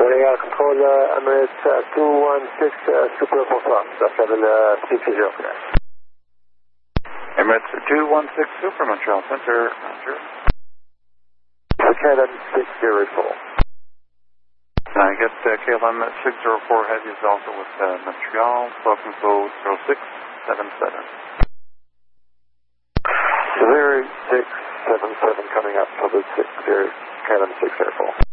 Montréal Control, Emirates 216, Super, bonsoir. J'appelle 660. Emirates 216 Super, Montreal Center, Roger. KLM 604. Can I get KLM 604 head is also with Montreal, welcome code 0677. 0677 coming up for the KLM 604.